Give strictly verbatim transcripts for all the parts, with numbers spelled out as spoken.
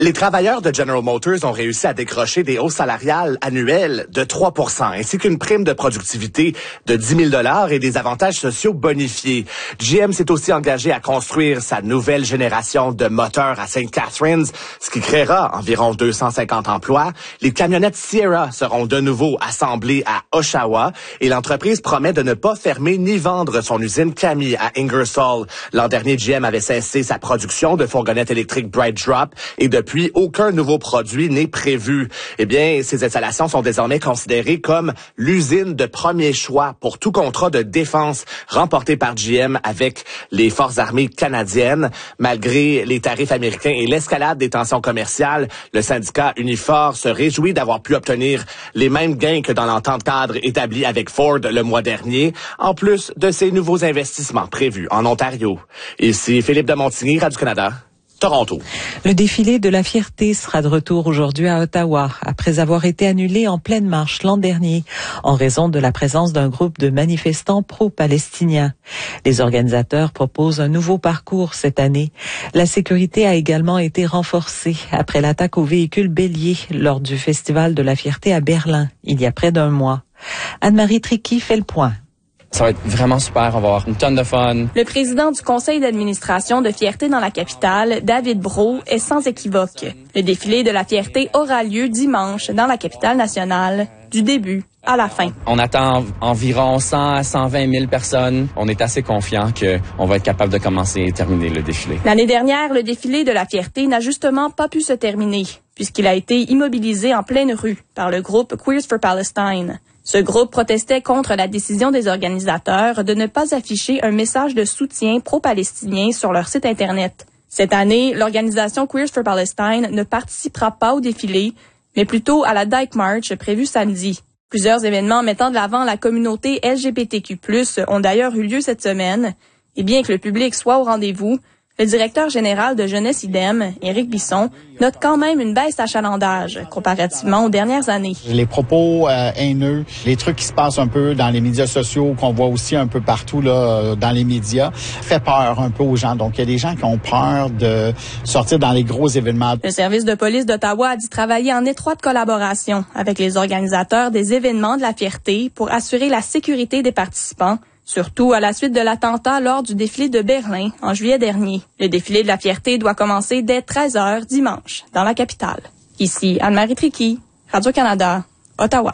Les travailleurs de General Motors ont réussi à décrocher des hausses salariales annuelles de trois pour cent, ainsi qu'une prime de productivité de dix mille dollars et des avantages sociaux bonifiés. G M s'est aussi engagé à construire sa nouvelle génération de moteurs à Saint Catharines, ce qui créera environ deux cent cinquante emplois. Les camionnettes Sierra seront de nouveau assemblées à Oshawa et l'entreprise promet de ne pas fermer ni vendre son usine Cami à Ingersoll. L'an dernier, G M avait cessé sa production de fourgonnettes électriques BrightDrop et depuis Puis, aucun nouveau produit n'est prévu. Eh bien, ces installations sont désormais considérées comme l'usine de premier choix pour tout contrat de défense remporté par G M avec les forces armées canadiennes. Malgré les tarifs américains et l'escalade des tensions commerciales, le syndicat Unifor se réjouit d'avoir pu obtenir les mêmes gains que dans l'entente cadre établie avec Ford le mois dernier, en plus de ces nouveaux investissements prévus en Ontario. Ici Philippe de Montigny, Radio-Canada. Toronto. Le défilé de la fierté sera de retour aujourd'hui à Ottawa, après avoir été annulé en pleine marche l'an dernier, en raison de la présence d'un groupe de manifestants pro-palestiniens. Les organisateurs proposent un nouveau parcours cette année. La sécurité a également été renforcée après l'attaque au véhicule bélier lors du Festival de la fierté à Berlin, il y a près d'un mois. Anne-Marie Tricky fait le point. Ça va être vraiment super, on va avoir une tonne de fun. Le président du conseil d'administration de Fierté dans la capitale, David Brault, est sans équivoque. Le défilé de la fierté aura lieu dimanche dans la capitale nationale, du début à la fin. On attend environ cent à cent vingt mille personnes. On est assez confiant qu'on va être capable de commencer et terminer le défilé. L'année dernière, le défilé de la fierté n'a justement pas pu se terminer, puisqu'il a été immobilisé en pleine rue par le groupe Queers for Palestine. Ce groupe protestait contre la décision des organisateurs de ne pas afficher un message de soutien pro-palestinien sur leur site Internet. Cette année, l'organisation Queers for Palestine ne participera pas au défilé, mais plutôt à la Dyke March prévue samedi. Plusieurs événements mettant de l'avant la communauté L G B T Q plus, ont d'ailleurs eu lieu cette semaine. Et bien que le public soit au rendez-vous, le directeur général de Jeunesse Idem, Éric Bisson, note quand même une baisse d'achalandage comparativement aux dernières années. Les propos euh, haineux, les trucs qui se passent un peu dans les médias sociaux, qu'on voit aussi un peu partout là dans les médias, fait peur un peu aux gens. Donc, il y a des gens qui ont peur de sortir dans les gros événements. Le service de police d'Ottawa a dit travailler en étroite collaboration avec les organisateurs des événements de la fierté pour assurer la sécurité des participants, surtout à la suite de l'attentat lors du défilé de Berlin en juillet dernier. Le défilé de la fierté doit commencer dès treize heures dimanche dans la capitale. Ici Anne-Marie Tricky, Radio-Canada, Ottawa.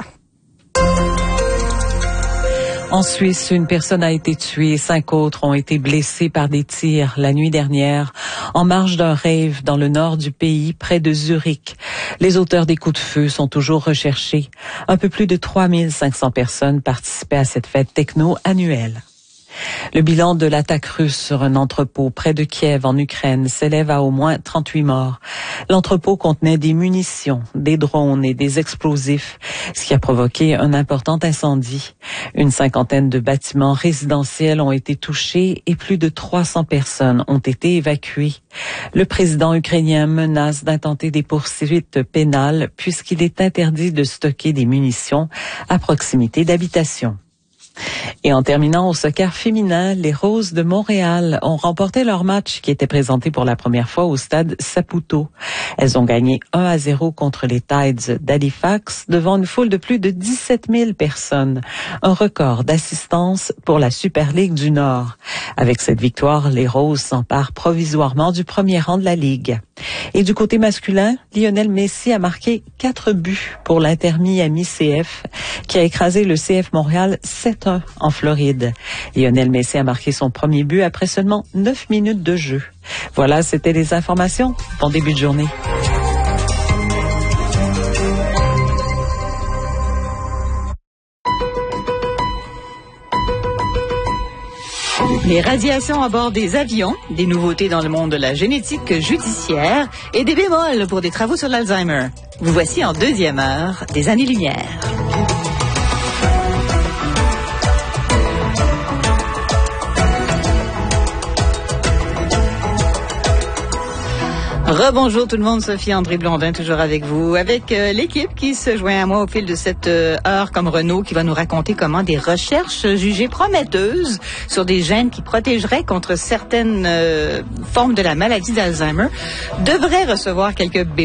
En Suisse, une personne a été tuée, cinq autres ont été blessés par des tirs la nuit dernière en marge d'un rave dans le nord du pays, près de Zurich. Les auteurs des coups de feu sont toujours recherchés. Un peu plus de trois mille cinq cents personnes participaient à cette fête techno annuelle. Le bilan de l'attaque russe sur un entrepôt près de Kiev en Ukraine s'élève à au moins trente-huit morts. L'entrepôt contenait des munitions, des drones et des explosifs, ce qui a provoqué un important incendie. Une cinquantaine de bâtiments résidentiels ont été touchés et plus de trois cents personnes ont été évacuées. Le président ukrainien menace d'intenter des poursuites pénales puisqu'il est interdit de stocker des munitions à proximité d'habitations. Et en terminant au soccer féminin, les Roses de Montréal ont remporté leur match qui était présenté pour la première fois au stade Saputo. Elles ont gagné un à zéro contre les Tides d'Halifax devant une foule de plus de dix-sept mille personnes. Un record d'assistance pour la Super Ligue du Nord. Avec cette victoire, les Roses s'emparent provisoirement du premier rang de la Ligue. Et du côté masculin, Lionel Messi a marqué quatre buts pour l'Inter Miami C F qui a écrasé le C F Montréal sept à un en Floride. Lionel Messi a marqué son premier but après seulement neuf minutes de jeu. Voilà, c'était les informations. Bon début de journée. Les radiations à bord des avions, des nouveautés dans le monde de la génétique judiciaire et des bémols pour des travaux sur l'Alzheimer. Vous voici en deuxième heure des années-lumière. Rebonjour tout le monde, Sophie André Blondin toujours avec vous, avec euh, l'équipe qui se joint à moi au fil de cette euh, heure comme Renaud qui va nous raconter comment des recherches jugées prometteuses sur des gènes qui protégeraient contre certaines euh, formes de la maladie d'Alzheimer devraient recevoir quelques bémols.